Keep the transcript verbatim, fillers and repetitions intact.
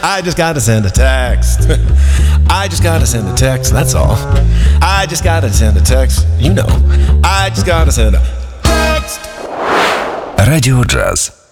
I just gotta send a text. I just gotta send a text, that's all. I just gotta send a text, you know. I just gotta send a text. Радио Джаз.